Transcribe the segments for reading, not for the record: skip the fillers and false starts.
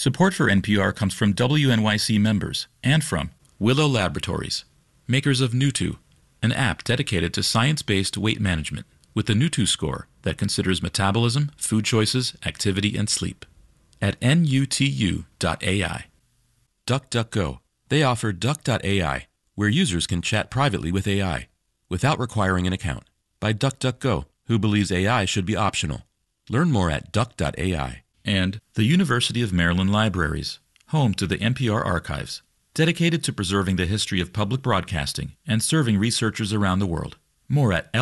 Support for NPR comes from WNYC members and from Willow Laboratories, makers of Nutu, an app dedicated to science-based weight management with the Nutu score that considers metabolism, food choices, activity, and sleep. At nutu.ai. DuckDuckGo. They offer Duck.ai, where users can chat privately with AI without requiring an account, by DuckDuckGo, who believes AI should be optional. Learn more at Duck.ai. And the University of Maryland Libraries, home to the NPR archives, dedicated to preserving the history of public broadcasting and serving researchers around the world. More at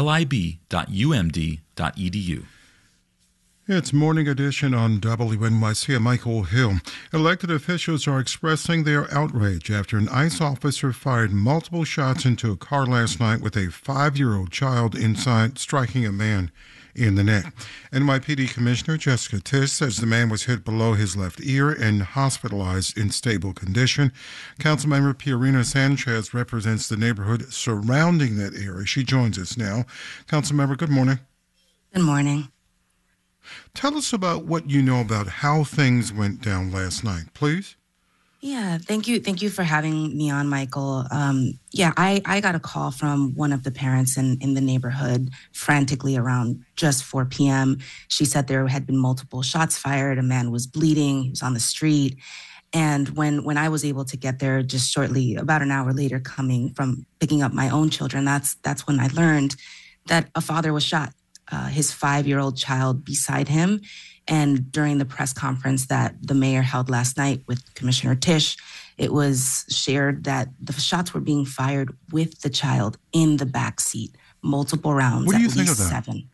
lib.umd.edu. It's Morning Edition on WNYC. I'm Michael Hill. Elected officials are expressing their outrage after an ICE officer fired multiple shots into a car last night with a 5-year-old child inside, striking a man in the neck. NYPD Commissioner Jessica Tisch says the man was hit below his left ear and hospitalized in stable condition. Councilmember Piorina Sanchez represents the neighborhood surrounding that area. She joins us now. Councilmember, good morning. Good morning. Tell us about what you know about how things went down last night, please. Yeah, thank you. Thank you for having me on, Michael. I got a call from one of the parents in the neighborhood frantically around just 4 p.m. She said there had been multiple shots fired. A man was bleeding. He was on the street. And when I was able to get there just shortly, about an hour later, coming from picking up my own children, that's when I learned that a father was shot, his 5-year-old child beside him. And during the press conference that the mayor held last night with Commissioner Tisch, it was shared that the shots were being fired with the child in the back seat, multiple rounds. What do you think of that? 7.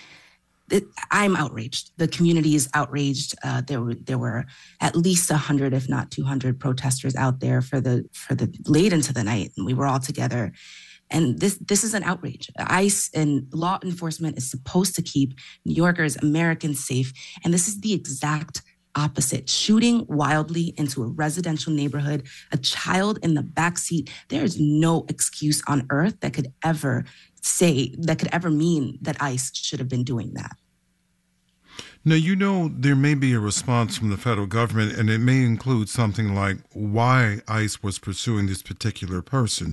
I'm outraged. The community is outraged. There were at least 100, if not 200, protesters out there for the late into the night, and we were all together. And this is an outrage. ICE and law enforcement is supposed to keep New Yorkers, Americans safe. And this is the exact opposite. Shooting wildly into a residential neighborhood, a child in the backseat. There is no excuse on earth that could ever mean that ICE should have been doing that. Now, you know there may be a response from the federal government, and it may include something like why ICE was pursuing this particular person.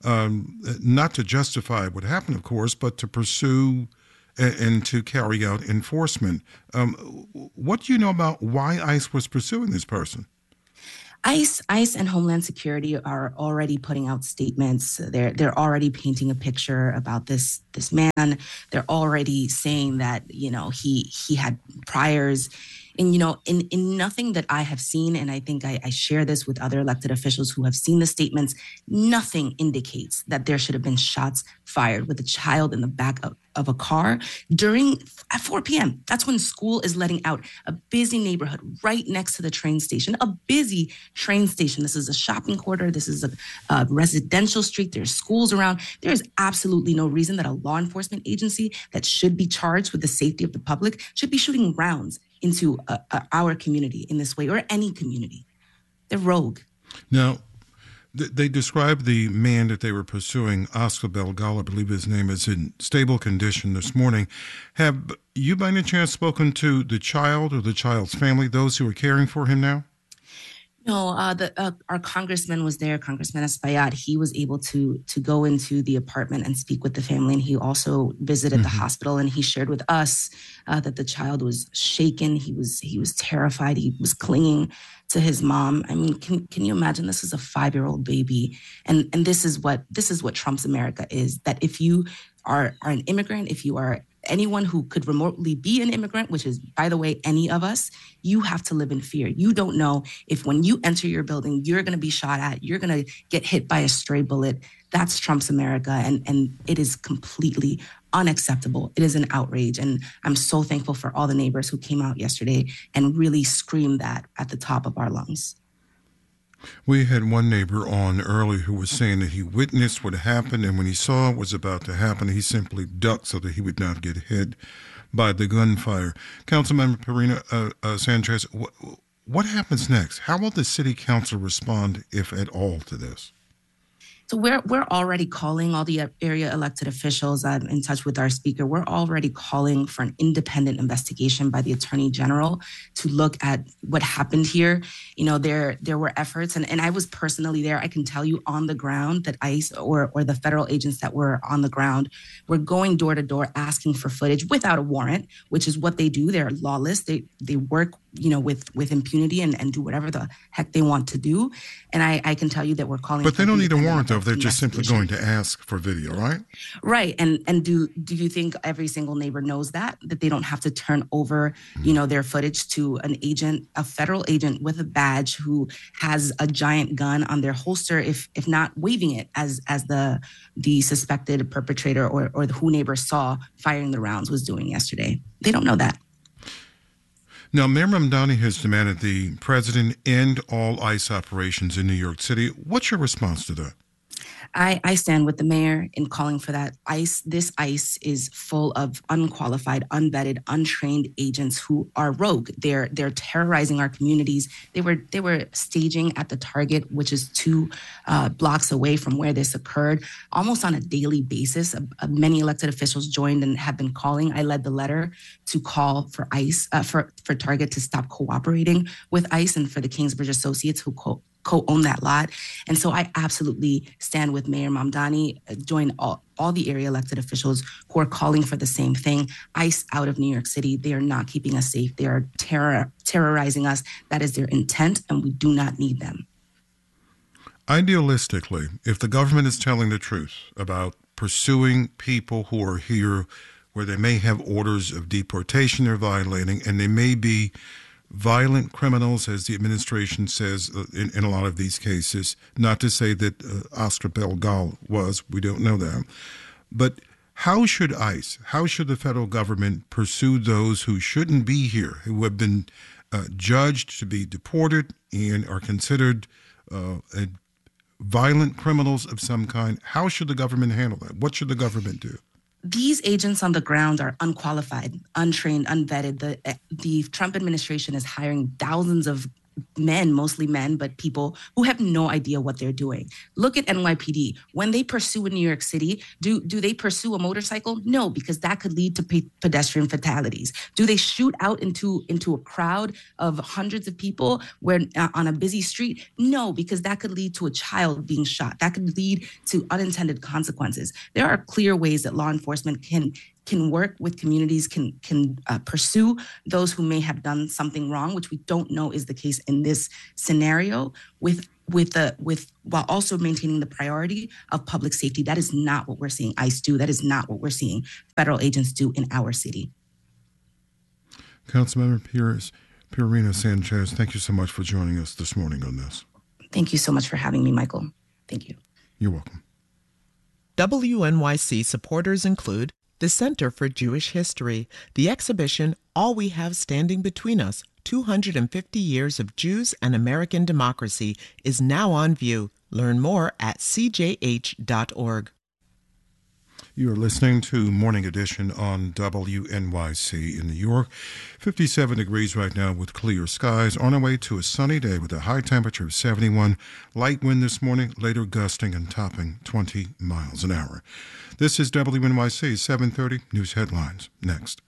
Not to justify what happened, of course, but to pursue and to carry out enforcement. What do you know about why ICE was pursuing this person? ICE and Homeland Security are already putting out statements. They're already painting a picture about this man. They're already saying that, he had priors. And, in nothing that I have seen, and I think I share this with other elected officials who have seen the statements, nothing indicates that there should have been shots fired with a child in the back of a car at 4 p.m. That's when school is letting out. A busy neighborhood right next to the train station, a busy train station. This is a shopping quarter. This is a residential street. There's schools around. There is absolutely no reason that a law enforcement agency that should be charged with the safety of the public should be shooting rounds into our community in this way, or any community. They're rogue. Now, they described the man that they were pursuing, Oscar Belgal, I believe his name, is in stable condition this morning. Have you by any chance spoken to the child or the child's family, those who are caring for him now? No, our congressman was there, Congressman Espaillat. He was able to go into the apartment and speak with the family, and he also visited the hospital, and he shared with us that the child was shaken. He was terrified. He was clinging to his mom. I mean, can you imagine? This is a 5-year-old baby, and this is what Trump's America is. That if you are an immigrant, if you are anyone who could remotely be an immigrant, which is, by the way, any of us, you have to live in fear. You don't know if when you enter your building, you're going to be shot at, you're going to get hit by a stray bullet. That's Trump's America, and it is completely unacceptable. It is an outrage, and I'm so thankful for all the neighbors who came out yesterday and really screamed that at the top of our lungs. We had one neighbor on earlier who was saying that he witnessed what happened, and when he saw what was about to happen, he simply ducked so that he would not get hit by the gunfire. Councilmember Piorina Sanchez, what happens next? How will the city council respond, if at all, to this? So we're already calling all the area elected officials. I'm in touch with our speaker. We're already calling for an independent investigation by the Attorney General to look at what happened here. You know, there were efforts, and I was personally there. I can tell you on the ground that ICE or the federal agents that were on the ground were going door to door asking for footage without a warrant, which is what they do. They're lawless. They work, you know, with impunity and do whatever the heck they want to do. And I can tell you that we're calling. But they don't need a warrant, though. They're just simply going to ask for video, right? Right. And do you think every single neighbor knows that they don't have to turn over, you know, their footage to an agent, a federal agent with a badge who has a giant gun on their holster, if not waving it as the suspected perpetrator or who neighbors saw firing the rounds was doing yesterday? They don't know that. Now, Mayor Mamdani has demanded the president end all ICE operations in New York City. What's your response to that? I stand with the mayor in calling for that. This ICE is full of unqualified, unvetted, untrained agents who are rogue. They're terrorizing our communities. They were staging at the Target, which is 2 blocks away from where this occurred, almost on a daily basis. Many elected officials joined and have been calling. I led the letter to call for ICE, for Target to stop cooperating with ICE, and for the Kingsbridge Associates who co-own that lot. And so I absolutely stand with Mayor Mamdani, join all the area elected officials who are calling for the same thing. ICE out of New York City. They are not keeping us safe. They are terrorizing us. That is their intent, and we do not need them. Idealistically, if the government is telling the truth about pursuing people who are here where they may have orders of deportation they're violating, and they may be violent criminals, as the administration says in a lot of these cases, not to say that Oscar Belgal was, we don't know that. But how should ICE, how should the federal government pursue those who shouldn't be here, who have been judged to be deported and are considered violent criminals of some kind? How should the government handle that? What should the government do? These agents on the ground are unqualified, untrained, unvetted. The Trump administration is hiring thousands of men, mostly men, but people who have no idea what they're doing. Look at NYPD. When they pursue in New York City, do they pursue a motorcycle? No, because that could lead to pedestrian fatalities. Do they shoot out into a crowd of hundreds of people on a busy street? No, because that could lead to a child being shot. That could lead to unintended consequences. There are clear ways that law enforcement can work with communities, can pursue those who may have done something wrong, which we don't know is the case in this scenario, while also maintaining the priority of public safety. That is not what we're seeing ICE do. That is not what we're seeing federal agents do in our city. Councilmember Purina Sanchez, thank you so much for joining us this morning on this. Thank you so much for having me, Michael. Thank you. You're welcome. WNYC supporters include the Center for Jewish History. The exhibition, All We Have Standing Between Us, 250 Years of Jews and American Democracy, is now on view. Learn more at cjh.org. You are listening to Morning Edition on WNYC in New York. 57 degrees right now with clear skies. On our way to a sunny day with a high temperature of 71. Light wind this morning, later gusting and topping 20 miles an hour. This is WNYC 730 News Headlines. Next.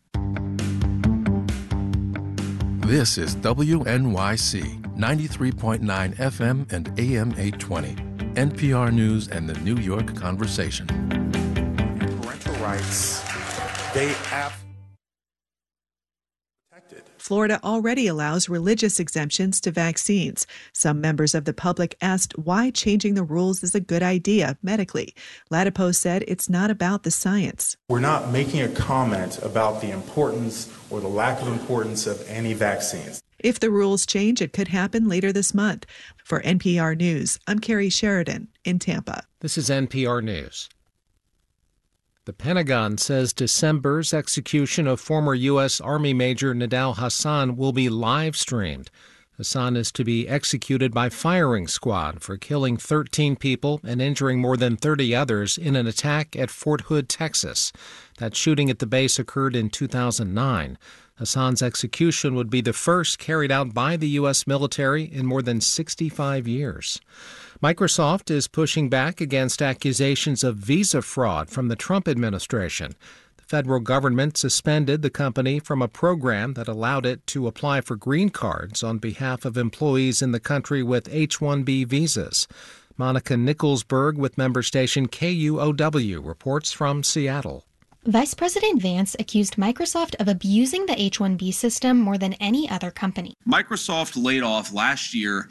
This is WNYC 93.9 FM and AM 820. NPR News and the New York Conversation. Rights, they have protected. Florida already allows religious exemptions to vaccines. Some members of the public asked why changing the rules is a good idea medically. Latipo said it's not about the science. We're not making a comment about the importance or the lack of importance of any vaccines. If the rules change, it could happen later this month. For NPR News, I'm Carrie Sheridan in Tampa. This is NPR News. The Pentagon says December's execution of former U.S. Army Major Nidal Hasan will be live-streamed. Hasan is to be executed by firing squad for killing 13 people and injuring more than 30 others in an attack at Fort Hood, Texas. That shooting at the base occurred in 2009. Hassan's execution would be the first carried out by the U.S. military in more than 65 years. Microsoft is pushing back against accusations of visa fraud from the Trump administration. The federal government suspended the company from a program that allowed it to apply for green cards on behalf of employees in the country with H-1B visas. Monica Nicholsberg with member station KUOW reports from Seattle. Vice President Vance accused Microsoft of abusing the H-1B system more than any other company. Microsoft laid off last year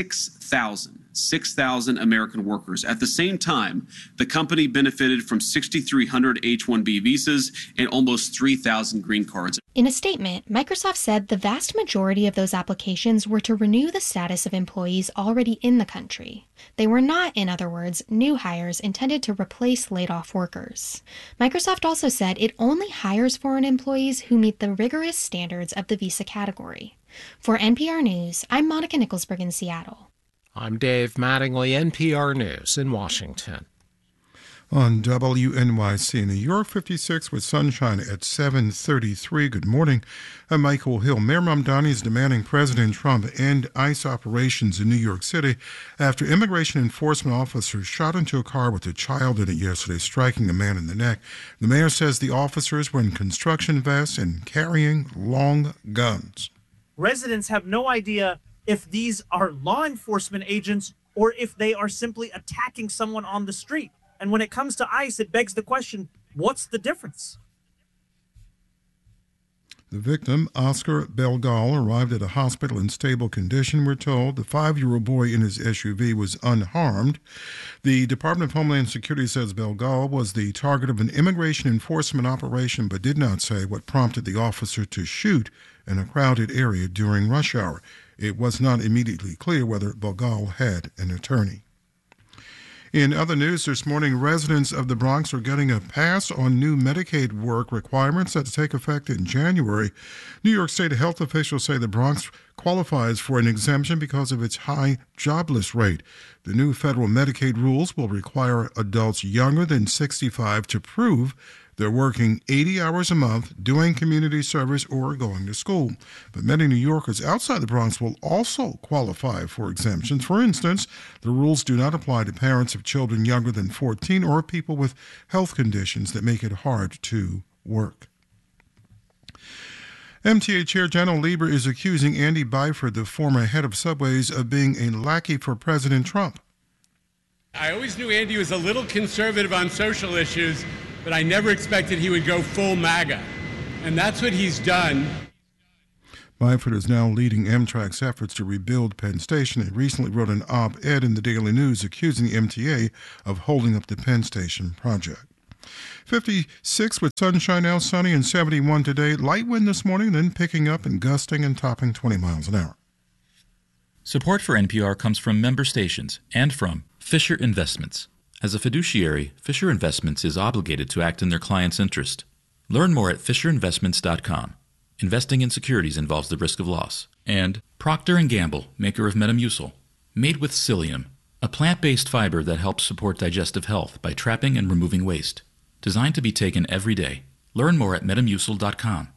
6,000 American workers. At the same time, the company benefited from 6,300 H-1B visas and almost 3,000 green cards. In a statement, Microsoft said the vast majority of those applications were to renew the status of employees already in the country. They were not, in other words, new hires intended to replace laid-off workers. Microsoft also said it only hires foreign employees who meet the rigorous standards of the visa category. For NPR News, I'm Monica Nicholsberg in Seattle. I'm Dave Mattingly, NPR News in Washington. On WNYC, New York 56 with sunshine at 7:33. Good morning. I'm Michael Hill. Mayor Mamdani is demanding President Trump end ICE operations in New York City after immigration enforcement officers shot into a car with a child in it yesterday, striking a man in the neck. The mayor says the officers were in construction vests and carrying long guns. Residents have no idea if these are law enforcement agents or if they are simply attacking someone on the street. And when it comes to ICE, it begs the question, what's the difference? The victim, Oscar Belgal, arrived at a hospital in stable condition, we're told. The 5-year-old boy in his SUV was unharmed. The Department of Homeland Security says Belgal was the target of an immigration enforcement operation, but did not say what prompted the officer to shoot in a crowded area during rush hour. It was not immediately clear whether Belgal had an attorney. In other news this morning, residents of the Bronx are getting a pass on new Medicaid work requirements that take effect in January. New York State health officials say the Bronx qualifies for an exemption because of its high jobless rate. The new federal Medicaid rules will require adults younger than 65 to prove they're working 80 hours a month, doing community service, or going to school. But many New Yorkers outside the Bronx will also qualify for exemptions. For instance, the rules do not apply to parents of children younger than 14 or people with health conditions that make it hard to work. MTA Chair Janno Lieber is accusing Andy Byford, the former head of Subways, of being a lackey for President Trump. I always knew Andy was a little conservative on social issues, but I never expected he would go full MAGA. And that's what he's done. Byford is now leading Amtrak's efforts to rebuild Penn Station. He recently wrote an op-ed in the Daily News accusing the MTA of holding up the Penn Station project. 56 with sunshine, now sunny, and 71 today. Light wind this morning, then picking up and gusting and topping 20 miles an hour. Support for NPR comes from member stations and from Fisher Investments. As a fiduciary, Fisher Investments is obligated to act in their client's interest. Learn more at FisherInvestments.com. Investing in securities involves the risk of loss. And Procter & Gamble, maker of Metamucil, made with psyllium, a plant-based fiber that helps support digestive health by trapping and removing waste. Designed to be taken every day. Learn more at Metamucil.com.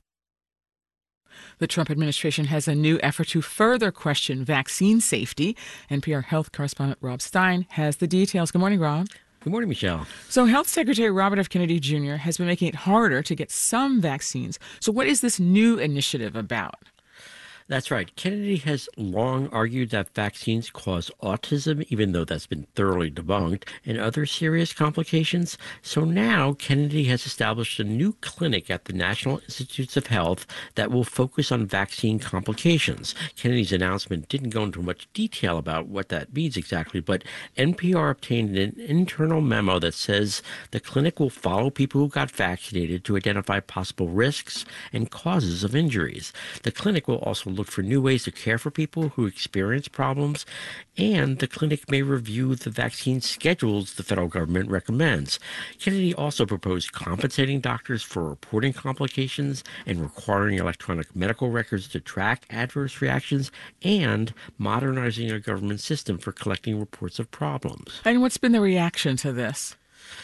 The Trump administration has a new effort to further question vaccine safety. NPR health correspondent Rob Stein has the details. Good morning, Rob. Good morning, Michelle. So Health Secretary Robert F. Kennedy Jr. has been making it harder to get some vaccines. So what is this new initiative about? That's right. Kennedy has long argued that vaccines cause autism, even though that's been thoroughly debunked, and other serious complications. So now Kennedy has established a new clinic at the National Institutes of Health that will focus on vaccine complications. Kennedy's announcement didn't go into much detail about what that means exactly, but NPR obtained an internal memo that says the clinic will follow people who got vaccinated to identify possible risks and causes of injuries. The clinic will also look for new ways to care for people who experience problems, and the clinic may review the vaccine schedules the federal government recommends. Kennedy also proposed compensating doctors for reporting complications and requiring electronic medical records to track adverse reactions, and modernizing a government system for collecting reports of problems. And what's been the reaction to this?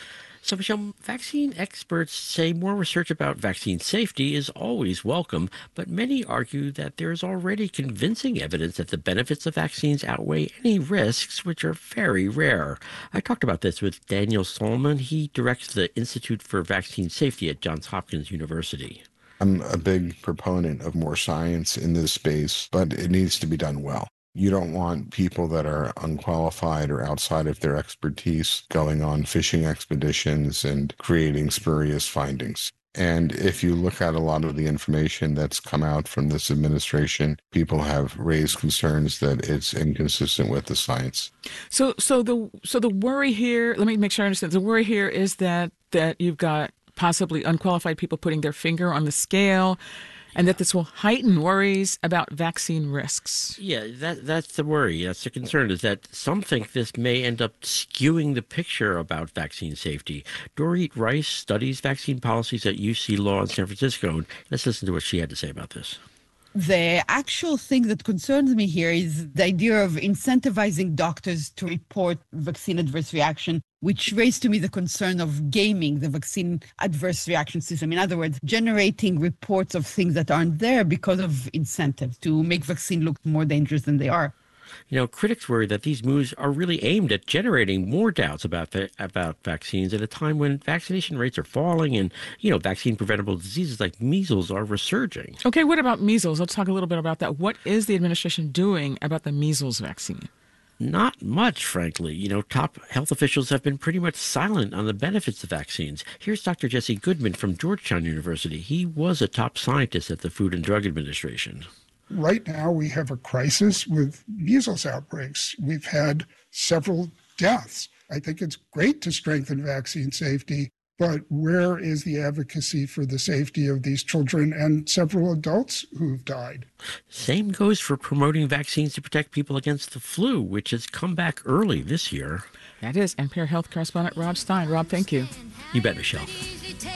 So, Michelle, vaccine experts say more research about vaccine safety is always welcome, but many argue that there is already convincing evidence that the benefits of vaccines outweigh any risks, which are very rare. I talked about this with Daniel Solomon. He directs the Institute for Vaccine Safety at Johns Hopkins University. I'm a big proponent of more science in this space, but it needs to be done well. You don't want people that are unqualified or outside of their expertise going on fishing expeditions and creating spurious findings. And if you look at a lot of the information that's come out from this administration, people have raised concerns that it's inconsistent with the science. So the worry here, let me make sure I understand. The worry here is that you've got possibly unqualified people putting their finger on the scale, and that this will heighten worries about vaccine risks. Yeah, that's the worry. That's the concern, is that some think this may end up skewing the picture about vaccine safety. Dorit Rice studies vaccine policies at UC Law in San Francisco. And let's listen to what she had to say about this. The actual thing that concerns me here is the idea of incentivizing doctors to report vaccine adverse reaction, which raised to me the concern of gaming the vaccine adverse reaction system. In other words, generating reports of things that aren't there because of incentives to make vaccine look more dangerous than they are. You know, critics worry that these moves are really aimed at generating more doubts about vaccines at a time when vaccination rates are falling and, vaccine-preventable diseases like measles are resurging. Okay, what about measles? Let's talk a little bit about that. What is the administration doing about the measles vaccine? Not much, frankly. Top health officials have been pretty much silent on the benefits of vaccines. Here's Dr. Jesse Goodman from Georgetown University. He was a top scientist at the Food and Drug Administration. Right now, we have a crisis with measles outbreaks. We've had several deaths. I think it's great to strengthen vaccine safety, but where is the advocacy for the safety of these children and several adults who've died? Same goes for promoting vaccines to protect people against the flu, which has come back early this year. That is NPR Health correspondent Rob Stein. Rob, thank you. You bet, Michelle.